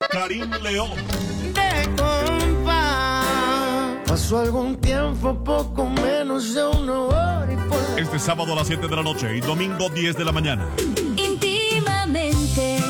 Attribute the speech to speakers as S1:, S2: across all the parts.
S1: Karim León.
S2: De compa. Pasó algún tiempo, poco menos de una hora y por...
S1: Este sábado a las 7 de la noche y domingo 10 de la mañana.
S3: Íntimamente.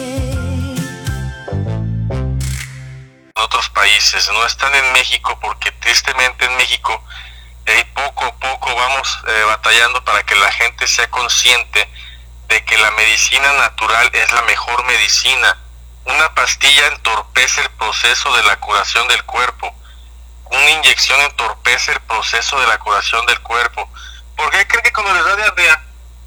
S4: Otros países no están en México porque tristemente en México poco a poco vamos batallando para que la gente sea consciente de que la medicina natural es la mejor medicina. Una pastilla entorpece el proceso de la curación del cuerpo. Una inyección entorpece el proceso de la curación del cuerpo. ¿Por qué creen que cuando les da diarrea,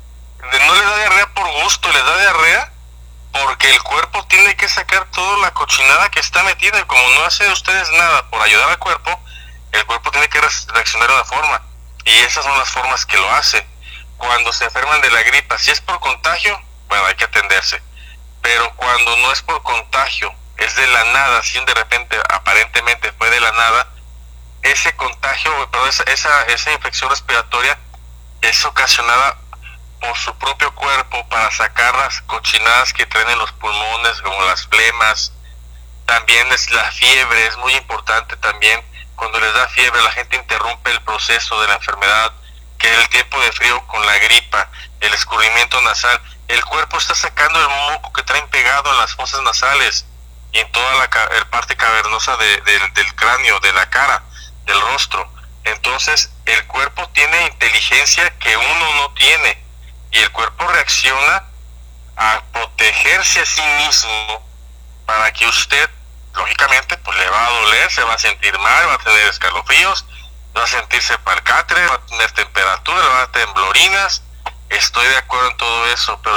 S4: no les da diarrea por gusto, les da diarrea porque el cuerpo tiene que sacar toda la cochinada que está metida, y como no hacen ustedes nada por ayudar al cuerpo, el cuerpo tiene que reaccionar de una forma, y esas son las formas que lo hace. Cuando se enferman de la gripa, si es por contagio, bueno, hay que atenderse, pero cuando no es por contagio, es de la nada, si de repente aparentemente fue de la nada, ese contagio, pero esa infección respiratoria es ocasionada por su propio cuerpo para sacar las cochinadas que traen en los pulmones, como las flemas. También es la fiebre, es muy importante también. Cuando les da fiebre, la gente interrumpe el proceso de la enfermedad, que es el tiempo de frío con la gripa, el escurrimiento nasal. El cuerpo está sacando el moco que traen pegado en las fosas nasales y en toda la parte cavernosa del cráneo, de la cara, del rostro. Entonces, el cuerpo tiene inteligencia que uno no tiene, y el cuerpo reacciona a protegerse a sí mismo para que usted, lógicamente, pues le va a doler, se va a sentir mal, va a tener escalofríos, va a sentirse palcatre, va a tener temperatura, va a dar temblorinas. Estoy de acuerdo en todo eso, pero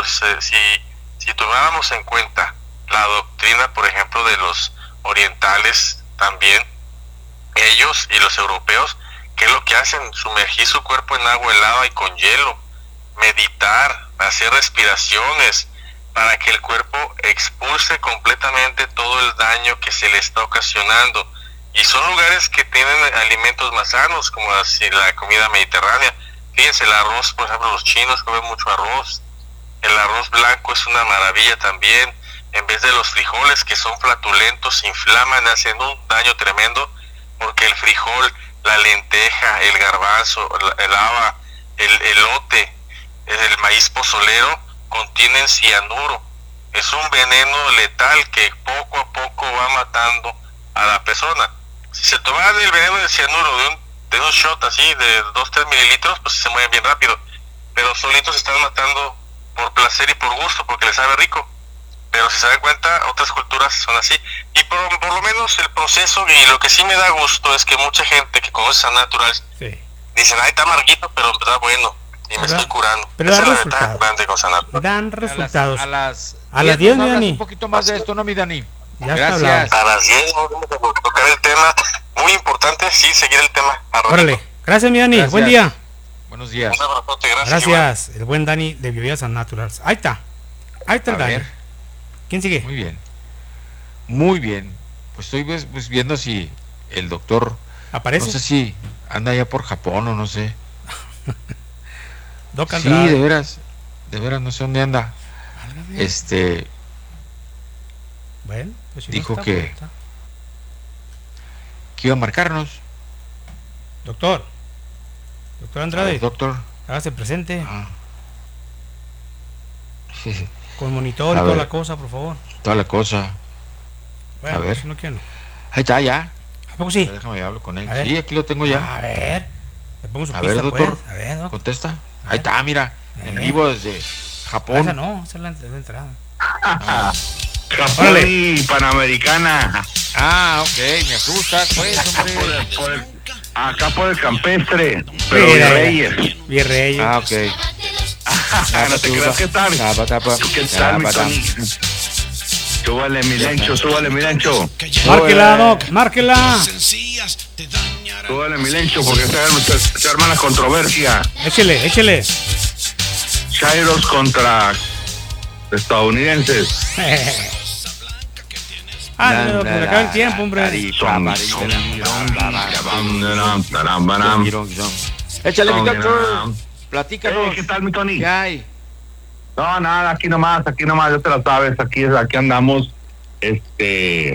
S4: si tomáramos en cuenta la doctrina, por ejemplo, de los orientales también, ellos y los europeos, ¿qué es lo que hacen? Sumergir su cuerpo en agua helada y con hielo, meditar, hacer respiraciones, para que el cuerpo expulse completamente todo el daño que se le está ocasionando. Y son lugares que tienen alimentos más sanos, como la comida mediterránea. Fíjense, el arroz, por ejemplo, los chinos comen mucho arroz. El arroz blanco es una maravilla también. En vez de los frijoles, que son flatulentos, se inflaman, hacen un daño tremendo, porque el frijol, la lenteja, el garbanzo, el haba, el elote, el maíz pozolero, contienen cianuro. Es un veneno letal que poco a poco va matando a la persona. Si se toman el veneno de cianuro de un shot así de 2-3 mililitros, pues se mueven bien rápido, pero solitos se están matando por placer y por gusto, porque les sabe rico. Pero si se dan cuenta, otras culturas son así. Y por lo menos el proceso, y lo que sí me da gusto es que mucha gente que conoce a Naturals, sí, dicen, ay, está amarguito, pero está bueno, y me estoy curando.
S5: Pero
S4: esa
S5: da
S4: es la ventaja grande con Sanatur.
S5: Dan resultados.
S6: A las
S5: 10, mi Dani.
S6: Un poquito más de esto, ¿no, mi Dani?
S5: Ya
S6: gracias.
S4: A las 10 vamos a tocar el tema. Muy importante, sí, seguir el tema.
S5: Órale. Gracias, mi Dani.
S6: Gracias.
S5: Buen día.
S6: Buenos días.
S4: Un abrazote, gracias.
S5: Gracias. El buen Dani de Biovías Naturals. Ahí está. Ahí está el Dani.
S6: Ver.
S5: ¿Quién sigue?
S6: Muy bien. Muy bien. Pues estoy pues viendo si el doctor
S5: aparece.
S6: No sé si anda allá por Japón o no sé.
S5: Doc
S6: sí, de veras, no sé dónde anda. Válgame.
S5: Bueno, pues si
S6: dijo
S5: no está,
S6: que iba a marcarnos.
S5: Doctor Andrade.
S6: Ver, doctor,
S5: hágase presente. Con monitor y toda la cosa, por favor.
S6: Toda la cosa.
S5: Bueno,
S6: a ver.
S5: Si no quiero.
S6: Ahí está, ya.
S5: ¿A poco sí?
S6: Déjame hablar con él. Sí, aquí lo tengo ya.
S5: A ver. Le pongo su
S6: a
S5: pista,
S6: ver, doctor.
S5: Pues. A ver, doc.
S6: Contesta. Ahí está, mira. En vivo desde Japón.
S5: Esa no, esa es la entrada.
S7: Japón y Panamericana.
S6: Ok, me asustas, pues, hombre.
S7: Acá por el campestre, pero Virreyes.
S5: Virreyes.
S6: Ok.
S7: No te creas, ¿qué tal? ¿Qué tal, mi Tony? Súbale, mi Lencho.
S5: Márquela, Doc, márquela.
S7: Súbale, mi Lencho, porque se arma la controversia.
S5: Échele.
S7: Chairos contra estadounidenses.
S5: No, que acaba el tiempo, hombre.
S6: Échale, mi doctor. Platícanos.
S7: ¿Qué tal, mi Tony?
S6: ¿Qué hay?
S7: No, nada, aquí nomás, ya te la sabes, aquí andamos,